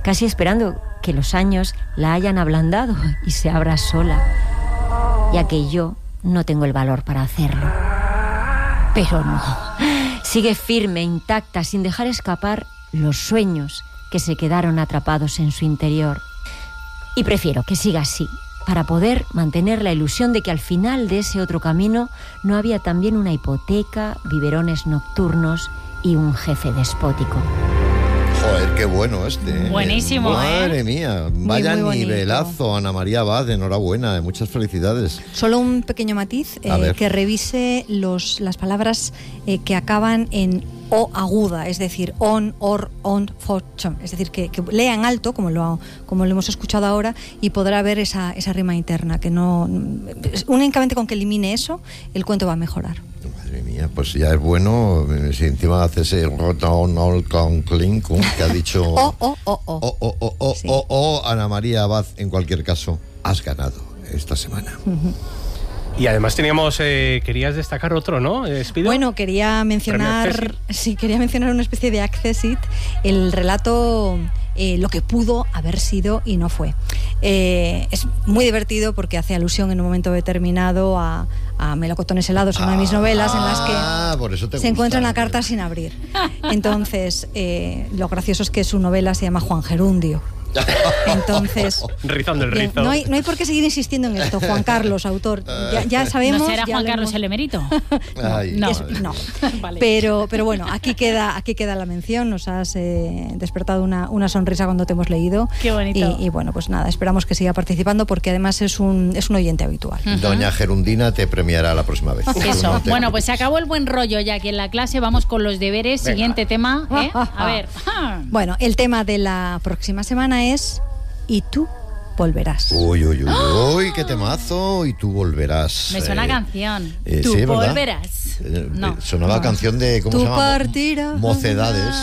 casi esperando que los años la hayan ablandado y se abra sola, ya que yo no tengo el valor para hacerlo. Pero no, sigue firme, intacta, sin dejar escapar los sueños que se quedaron atrapados en su interior. Y prefiero que siga así, para poder mantener la ilusión de que al final de ese otro camino no había también una hipoteca, biberones nocturnos y un jefe despótico. Joder, qué bueno este. Buenísimo, Madre mía, vaya muy nivelazo, Ana María Abad, enhorabuena, muchas felicidades. Solo un pequeño matiz, que revise las palabras que acaban en O aguda, es decir, on, or, on, for, chon. Es decir, que lea en alto, como lo hemos escuchado ahora, y podrá ver esa rima interna, que no... Únicamente con que elimine eso, el cuento va a mejorar. Madre mía, pues ya es bueno, si encima hace ese que ha dicho... Ana María Abad, en cualquier caso, has ganado esta semana. Y además querías destacar otro, ¿no, Espido? Bueno, quería mencionar una especie de Accessit, el relato Lo que pudo haber sido y no fue. Es muy divertido porque hace alusión en un momento determinado a Melocotones helados, una de mis novelas, en las que se encuentra una carta sin abrir. Entonces, lo gracioso es que su novela se llama Juan Gerundio. Entonces, rizando el rizo. No hay por qué seguir insistiendo en esto. Juan Carlos, autor, ya sabemos. ¿No será Juan Carlos el emérito? No. Vale. Pero bueno, aquí queda la mención. Nos has despertado una sonrisa cuando te hemos leído. Qué bonito. Y bueno, pues nada, esperamos que siga participando porque además es un oyente habitual. Doña Gerundina te premiará la próxima vez. Eso. Bueno, pues se acabó el buen rollo ya aquí en la clase. Vamos con los deberes. Venga. Siguiente tema. A ver. Bueno, el tema de la próxima semana es ¿y tú volverás? Uy, qué temazo, y tú volverás. Me suena canción. Tú sí, volverás. Sonaba canción de, ¿cómo se llama? Partirás. Mocedades.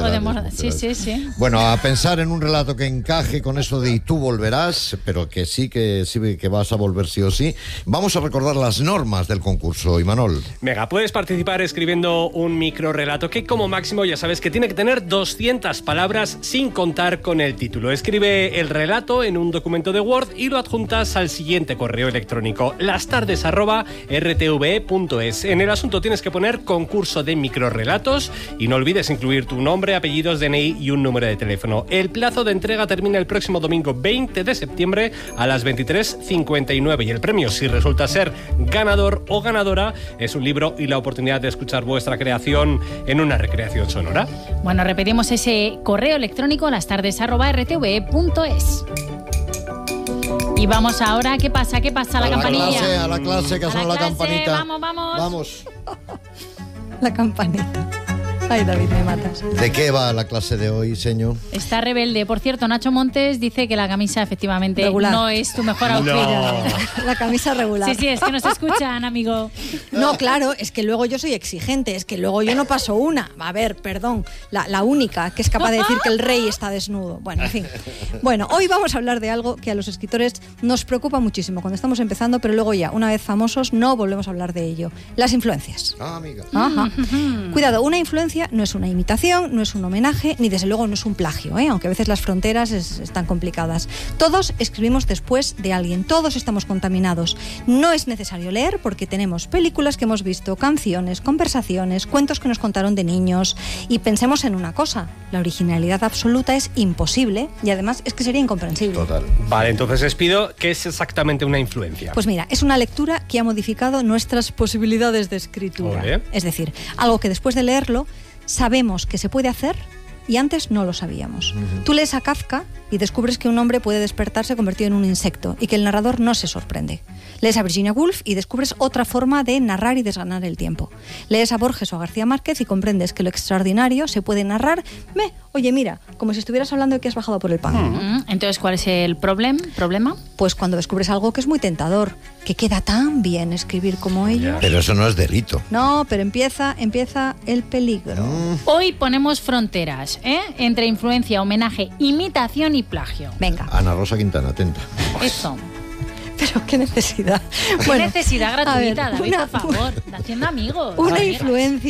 Sí. Bueno, a pensar en un relato que encaje con eso de y tú volverás, pero que sí que vas a volver sí o sí. Vamos a recordar las normas del concurso, Imanol. Venga, puedes participar escribiendo un microrrelato que como máximo ya sabes que tiene que tener 200 palabras sin contar con el título. Escribe el relato en un documento de Word y lo adjuntas al siguiente correo electrónico, lastardes@rtve.es. En el asunto tienes que poner concurso de microrrelatos y no olvides incluir tu nombre, apellidos, DNI y un número de teléfono. El plazo de entrega termina el próximo domingo 20 de septiembre a las 23:59 y el premio, si resulta ser ganador o ganadora, es un libro y la oportunidad de escuchar vuestra creación en una recreación sonora. Bueno, repetimos ese correo electrónico, lastardes@rtve.es. Y vamos ahora, ¿qué pasa? La campanilla. A la clase, que son la campanita. Vamos. La campanita. Ay, David, me matas. ¿De qué va la clase de hoy, señor? Está rebelde. Por cierto, Nacho Montes dice que la camisa efectivamente regular. No es tu mejor outfit. No. La camisa regular. Sí, es que nos escuchan, amigo. No, claro, es que luego yo soy exigente, es que luego yo no paso una. A ver, perdón, la única que es capaz de decir que el rey está desnudo. Bueno, en fin. Bueno, hoy vamos a hablar de algo que a los escritores nos preocupa muchísimo cuando estamos empezando, pero luego ya, una vez famosos, no volvemos a hablar de ello. Las influencias. Amiga. Ajá. Cuidado, una influencia no es una imitación, no es un homenaje, ni desde luego no es un plagio, aunque a veces las fronteras están complicadas. Todos escribimos después de alguien, todos estamos contaminados. No es necesario leer porque tenemos películas que hemos visto, canciones, conversaciones, cuentos que nos contaron de niños. Y pensemos en una cosa, la originalidad absoluta es imposible y además es que sería incomprensible. Total. Vale, entonces les pido, ¿qué es exactamente una influencia? Pues mira, es una lectura que ha modificado nuestras posibilidades de escritura. Olé. Es decir, algo que después de leerlo sabemos que se puede hacer y antes no lo sabíamos. Tú lees a Kafka y descubres que un hombre puede despertarse convertido en un insecto y que el narrador no se sorprende. Lees a Virginia Woolf y descubres otra forma de narrar y desganar el tiempo. Lees a Borges o a García Márquez y comprendes que lo extraordinario se puede narrar, oye, mira, como si estuvieras hablando de que has bajado por el pan. Entonces, ¿cuál es el problema? Pues cuando descubres algo que es muy tentador, que queda tan bien escribir como ellos. Pero eso no es delito. No, pero empieza el peligro. Hoy ponemos fronteras, entre influencia, homenaje, imitación y plagio. Venga. Ana Rosa Quintana, atenta. Eso. Pero qué necesidad. ¿Qué necesidad gratuita, ver, David, por favor? Haciendo amigos. Una influencia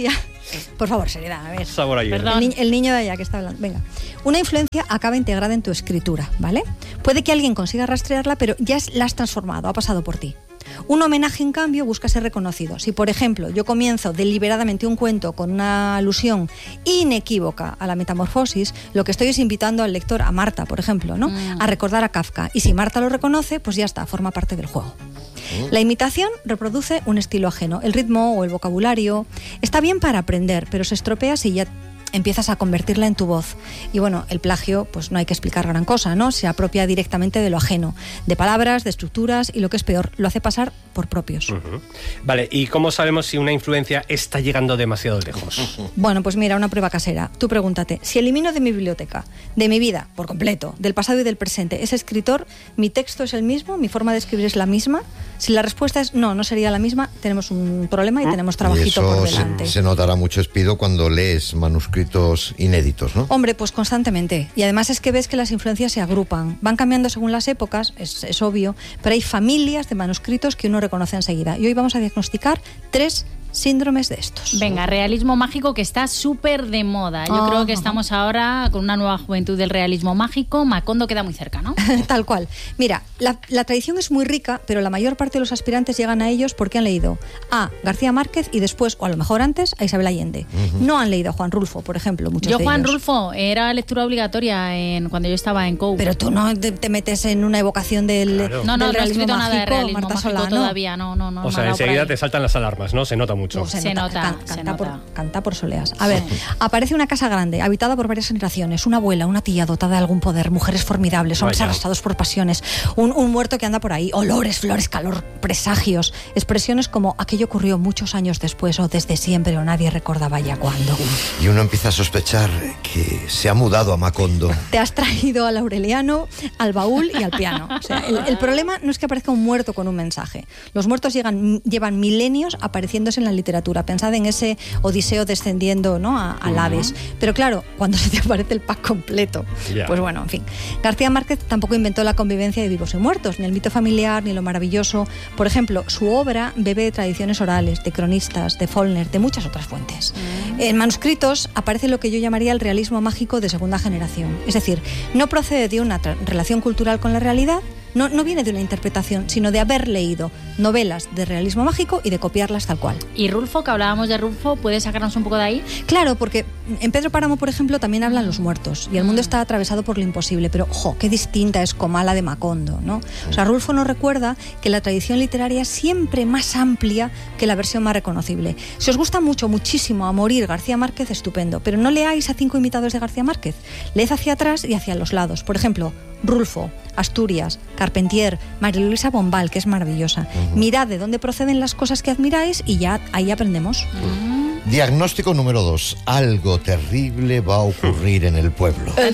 Por favor, seriedad, a ver. Sabor a hielo. Perdón. El niño de allá que está hablando. Venga. Una influencia acaba integrada en tu escritura, ¿vale? Puede que alguien consiga rastrearla, pero ya la has transformado, ha pasado por ti. Un homenaje, en cambio, busca ser reconocido. Si, por ejemplo, yo comienzo deliberadamente un cuento con una alusión inequívoca a la metamorfosis, lo que estoy es invitando al lector, a Marta, por ejemplo, ¿no? A recordar a Kafka. Y si Marta lo reconoce, pues ya está, forma parte del juego. La imitación reproduce un estilo ajeno. El ritmo o el vocabulario está bien para aprender, pero se estropea si ya empiezas a convertirla en tu voz. Y bueno, el plagio, pues no hay que explicar gran cosa, ¿no? Se apropia directamente de lo ajeno, de palabras, de estructuras y lo que es peor, lo hace pasar por propios. Vale, ¿y cómo sabemos si una influencia está llegando demasiado lejos? Bueno, pues mira, una prueba casera. Tú pregúntate, si elimino de mi biblioteca, de mi vida, por completo, del pasado y del presente, ese escritor, ¿mi texto es el mismo? ¿Mi forma de escribir es la misma? Si la respuesta es no sería la misma, tenemos un problema y tenemos trabajito por delante. Se notará mucho, Espido, cuando lees manuscritos inéditos, ¿no? Hombre, pues constantemente. Y además es que ves que las influencias se agrupan. Van cambiando según las épocas, es obvio, pero hay familias de manuscritos que uno reconoce enseguida. Y hoy vamos a diagnosticar 3 síndromes de estos. Venga, realismo mágico, que está súper de moda. Yo creo que estamos ahora con una nueva juventud del realismo mágico. Macondo queda muy cerca, ¿no? Tal cual. Mira, la tradición es muy rica, pero la mayor parte de los aspirantes llegan a ellos porque han leído a García Márquez y después, o a lo mejor antes, a Isabel Allende. No han leído a Juan Rulfo, por ejemplo, muchos de ellos. Juan Rulfo era lectura obligatoria cuando yo estaba en COU. Pero tú no te metes en una evocación del, Claro. No, del no he realismo escrito mágico, nada de realismo Marta mágico Solano. todavía, no. O sea, enseguida te saltan las alarmas, ¿no? Se nota mucho. Se nota. Canta por soleas. A ver, aparece una casa grande, habitada por varias generaciones, una abuela, una tía dotada de algún poder, mujeres formidables, hombres Vaya. arrastrados por pasiones, un muerto que anda por ahí, olores, flores, calor, presagios, expresiones como aquello ocurrió muchos años después o desde siempre o nadie recordaba ya cuándo. Y uno empieza a sospechar que se ha mudado a Macondo. Te has traído al Aureliano, al baúl y al piano. O sea, el problema no es que aparezca un muerto con un mensaje. Los muertos llevan milenios apareciéndose en la literatura. Pensad en ese Odiseo descendiendo, ¿no?, al Hades. Pero claro, cuando se te aparece el pack completo, pues bueno, en fin. García Márquez tampoco inventó la convivencia de vivos y muertos, ni el mito familiar, ni lo maravilloso. Por ejemplo, su obra bebe de tradiciones orales, de cronistas, de Faulkner, de muchas otras fuentes. En manuscritos aparece lo que yo llamaría el realismo mágico de segunda generación. Es decir, no procede de una relación cultural con la realidad, no viene de una interpretación, sino de haber leído novelas de realismo mágico y de copiarlas tal cual. Y Rulfo, que hablábamos de Rulfo, ¿puedes sacarnos un poco de ahí? Claro, porque en Pedro Páramo, por ejemplo, también hablan los muertos y el mundo está atravesado por lo imposible, pero ojo, qué distinta es Comala de Macondo, ¿no? O sea, Rulfo nos recuerda que la tradición literaria es siempre más amplia que la versión más reconocible. Si os gusta muchísimo a morir García Márquez, estupendo, pero no leáis a 5 imitadores de García Márquez. Leed hacia atrás y hacia los lados. Por ejemplo, Rulfo, Asturias, Carpentier, María Luisa Bombal, que es maravillosa. Mirad de dónde proceden las cosas que admiráis y ya ahí aprendemos. Diagnóstico número 2. Algo terrible va a ocurrir en el pueblo. El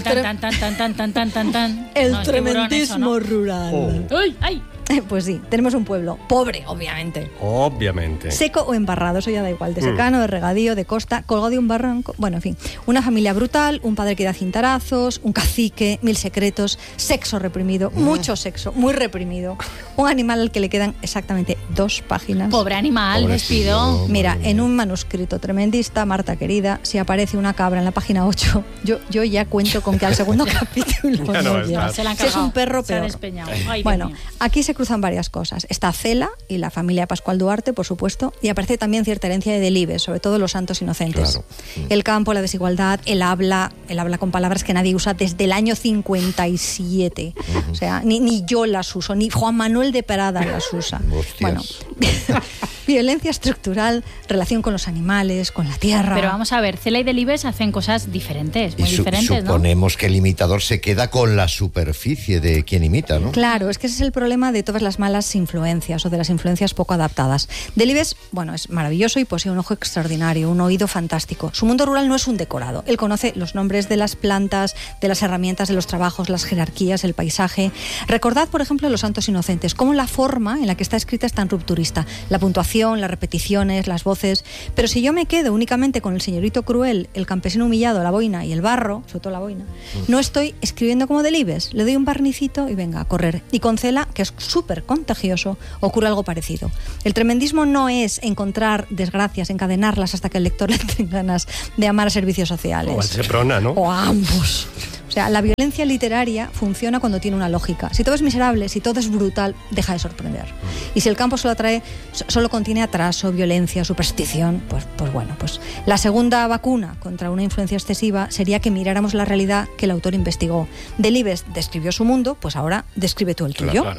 No, es tiburón eso, ¿no? rural. ¡Ay! ¡Ay! Pues sí, tenemos un pueblo pobre, obviamente. Obviamente. Seco o embarrado, eso ya da igual, de secano, de regadío, de costa, colgado de un barranco, bueno, en fin. Una familia brutal, un padre que da cintarazos, un cacique, 1000 secretos, sexo reprimido, mucho sexo, muy reprimido. Un animal al que le quedan exactamente 2 páginas. Pobre animal, Pobrecillo. despido. Mira, en un manuscrito tremendista, Marta querida, si aparece una cabra en la página 8, yo ya cuento con que al segundo capítulo Ya no no va a llega. estar. Se la han Si es cargado, un perro, se han peor. despeñado. Ay, Dios Bueno, mío. aquí se cruzan varias cosas. Está Cela y la familia Pascual Duarte, por supuesto, y aparece también cierta herencia de Delibes, sobre todo los santos inocentes. Claro. El campo, la desigualdad, el habla con palabras que nadie usa desde el año 57. O sea, ni yo las uso, ni Juan Manuel de Perada las usa. Hostias. Bueno, violencia estructural, relación con los animales, con la tierra. Pero vamos a ver, Cela y Delibes hacen cosas diferentes, muy diferentes, ¿no? Suponemos que el imitador se queda con la superficie de quien imita, ¿no? Claro, es que ese es el problema de todas las malas influencias o de las influencias poco adaptadas. Delibes, bueno, es maravilloso y posee un ojo extraordinario, un oído fantástico. Su mundo rural no es un decorado. Él conoce los nombres de las plantas, de las herramientas, de los trabajos, las jerarquías, el paisaje. Recordad, por ejemplo, los santos inocentes, cómo la forma en la que está escrita es tan rupturista. vista. La puntuación, las repeticiones, las voces. Pero si yo me quedo únicamente con el señorito cruel, el campesino humillado, la boina y el barro, sobre todo la boina, no estoy escribiendo como Delibes. Le doy un barnicito y venga a correr. Y con Cela, que es súper contagioso, ocurre algo parecido. El tremendismo no es encontrar desgracias, encadenarlas hasta que el lector le tenga ganas de amar a servicios sociales. O al Seprona, ¿no? O a ambos. O sea, la violencia literaria funciona cuando tiene una lógica. Si todo es miserable, si todo es brutal, deja de sorprender. Y si el campo solo contiene atraso, violencia, superstición, pues bueno, pues la segunda vacuna contra una influencia excesiva sería que miráramos la realidad que el autor investigó. Delibes describió su mundo, pues ahora describe tú el tuyo. Claro.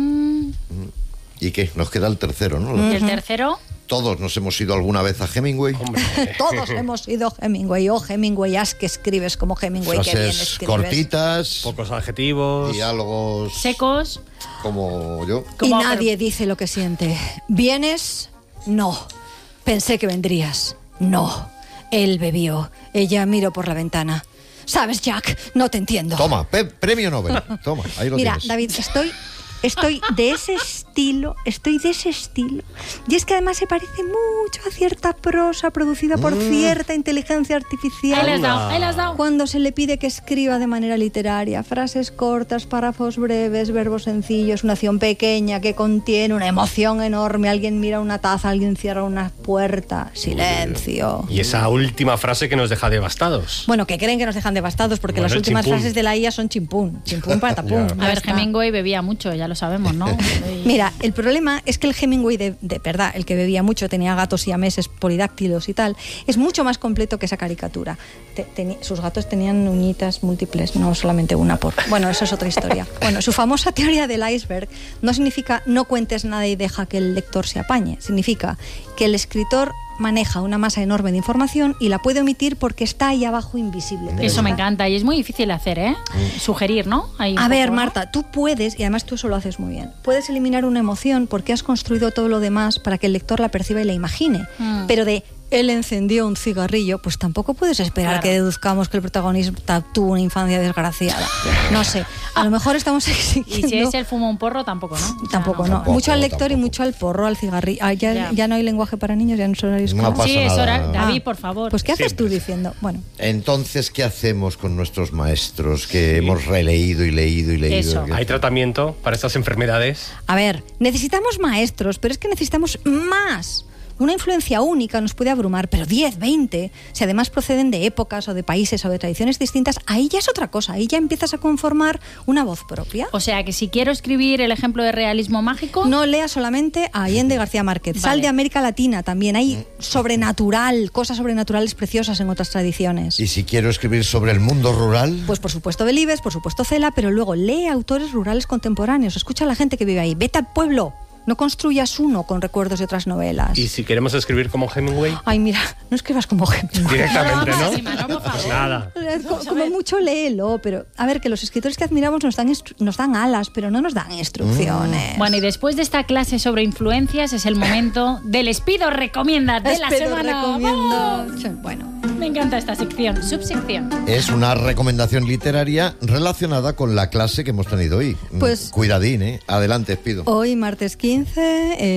¿Y qué? Nos queda el tercero, ¿no? ¿Y el tercero? Todos nos hemos ido alguna vez a Hemingway. Hombre. Todos hemos ido a Hemingway. Oh, Hemingway, haz que escribes como Hemingway, que bien Frases escribes. cortitas, Pocos adjetivos. diálogos Secos. como yo. Y Como- nadie dice lo que siente. ¿Vienes? No. Pensé que vendrías. No. Él bebió. Ella miró por la ventana. ¿Sabes, Jack? No te entiendo. Toma, premio Nobel. Toma, ahí lo Mira, tienes. David, estoy de ese estilo, y es que además se parece mucho a cierta prosa producida por cierta inteligencia artificial. Ahí le has dado, ahí le has dado. Cuando se le pide que escriba de manera literaria, frases cortas, párrafos breves, verbos sencillos, una acción pequeña que contiene una emoción enorme, alguien mira una taza, alguien cierra una puerta, silencio. Y esa última frase que nos deja devastados. Bueno, que creen que nos dejan devastados porque Bueno, las el últimas chimpún. frases de la IA son chimpún patapum. Ya. Ya A ver, está. Hemingway bebía mucho, ya lo sabemos, ¿no? Y- Mira, el problema es que el Hemingway de verdad, el que bebía mucho, tenía gatos siameses polidáctilos y tal, es mucho más completo que esa caricatura. Sus gatos tenían uñitas múltiples, no solamente una por... Bueno, eso es otra historia. Bueno, su famosa teoría del iceberg no significa no cuentes nada y deja que el lector se apañe. Significa que el escritor maneja una masa enorme de información y la puede omitir porque está ahí abajo invisible. Pero Eso me está- encanta y es muy difícil hacer, ¿eh? Sugerir, ¿no? Ahí un A ver, poco, ¿no? Marta, tú puedes, y además tú eso lo haces muy bien, puedes eliminar una emoción porque has construido todo lo demás para que el lector la perciba y la imagine. Pero de él encendió un cigarrillo, pues tampoco puedes esperar Claro. que deduzcamos que el protagonista tuvo una infancia desgraciada. No sé, a lo mejor estamos Y exigiendo... si es el fumo un porro, tampoco, ¿no? O sea, Tampoco, no. Tampoco, Mucho al lector y tampoco. mucho al porro, al cigarrillo. Ah, Ya. ya no hay lenguaje para niños, ya no es horario No escolar. pasa Sí, es nada. hora. David, Ah, por favor. Pues ¿qué haces tú Siempre. diciendo? Bueno, Entonces, ¿qué hacemos con nuestros maestros que hemos releído y leído y leído? Eso. ¿Qué- ¿Hay tratamiento para estas enfermedades? a ver, necesitamos maestros, pero es que necesitamos más. Una influencia única nos puede abrumar, pero 10, 20, si además proceden de épocas o de países o de tradiciones distintas, ahí ya es otra cosa, ahí ya empiezas a conformar una voz propia. O sea, que si quiero escribir el ejemplo de realismo mágico... No leas solamente a Allende García Márquez, sal Vale. de América Latina también, hay sobrenatural, cosas sobrenaturales preciosas en otras tradiciones. Y si quiero escribir sobre el mundo rural, Pues por supuesto Delibes, por supuesto Cela, pero luego lee autores rurales contemporáneos, escucha a la gente que vive ahí, vete al pueblo, no construyas uno con recuerdos de otras novelas. ¿Y si queremos escribir como Hemingway? Ay, mira, no escribas como Hemingway. Directamente, No, ¿no? sí, Manolo, por Pues favor. nada. Como mucho léelo, pero a ver, que los escritores que admiramos nos dan alas, pero no nos dan instrucciones. Bueno, y después de esta clase sobre influencias es el momento del Espido Recomienda de la Espero, semana. recomiendo. ¡Vamos! Bueno, Me encanta esta sección, subsección. es una recomendación literaria relacionada con la clase que hemos tenido hoy. Pues- Cuidadín, ¿eh? Adelante, Espido. hoy martes 15,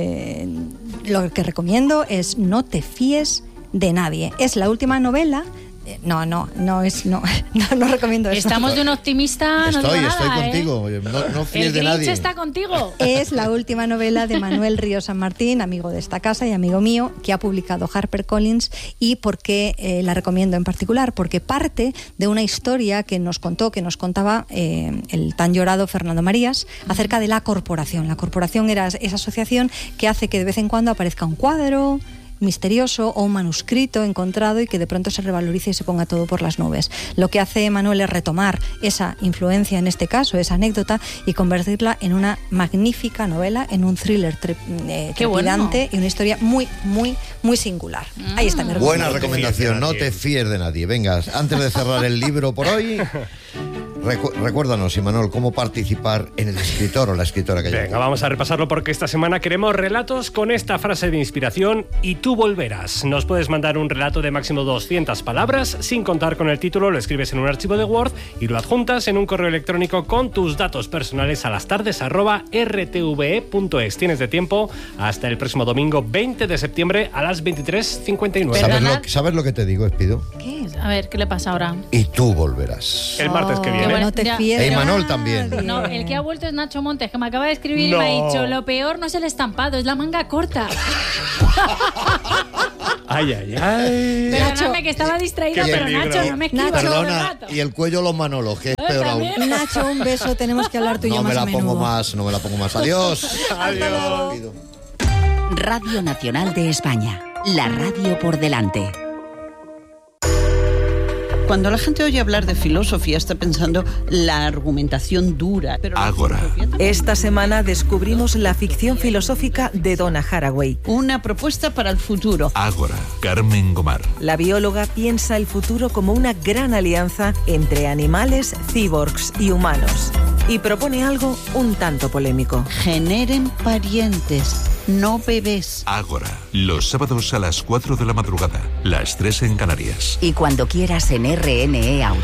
lo que recomiendo es No te fíes de nadie. Es la última novela. No recomiendo eso. Estamos de un optimista, no digo Estoy nada, contigo. No fíes El de Grinch nadie. está contigo. Es la última novela de Manuel Río San Martín, amigo de esta casa y amigo mío, que ha publicado HarperCollins. ¿Y por qué la recomiendo en particular? Porque parte de una historia que nos contaba el tan llorado Fernando Marías acerca de la corporación. La corporación era esa asociación que hace que de vez en cuando aparezca un cuadro misterioso o un manuscrito encontrado y que de pronto se revalorice y se ponga todo por las nubes. Lo que hace Manuel es retomar esa influencia, en este caso, esa anécdota, y convertirla en una magnífica novela, en un thriller trepidante y una historia muy, muy, muy singular. Ahí está mi Buena No te recomendación, fíes de no nadie. te fíes de nadie. Venga, antes de cerrar el libro por hoy, Recuérdanos, Imanol, cómo participar en el escritor o la escritora que haya. Venga, vamos a repasarlo porque esta semana queremos relatos con esta frase de inspiración: y tú volverás. Nos puedes mandar un relato de máximo 200 palabras, sin contar con el título, lo escribes en un archivo de Word y lo adjuntas en un correo electrónico con tus datos personales a lastardes@rtve.es. Tienes de tiempo hasta el próximo domingo 20 de septiembre a las 23:59. ¿Sabes lo que te digo, Espido? ¿Qué? A ver, ¿qué le pasa ahora? Y tú volverás. El martes que viene. No te fíes. E Imanol también. No, el que ha vuelto es Nacho Montes, que me acaba de escribir y me ha dicho: lo peor no es el estampado, es la manga corta. Ay, ay, ay. Perdóname que estaba distraída, Qué pero peligro. Nacho, no me escribas todo el Perdona, rato. y el cuello los Manolos, que es peor aún. Nacho, un beso, tenemos que hablar tú y yo No me más a la menudo. pongo más. Adiós. Adiós. Radio Nacional de España. La radio por delante. Cuando la gente oye hablar de filosofía está pensando la argumentación dura. Pero Ágora. Esta semana descubrimos la ficción filosófica de Donna Haraway. una propuesta para el futuro. Ágora. Carmen Gomar. La bióloga piensa el futuro como una gran alianza entre animales, cyborgs y humanos. Y propone algo un tanto polémico. Generen parientes, no bebés. Ágora. Los sábados a las 4 de la madrugada. Las 3 en Canarias. Y cuando quieras en RNE Audio.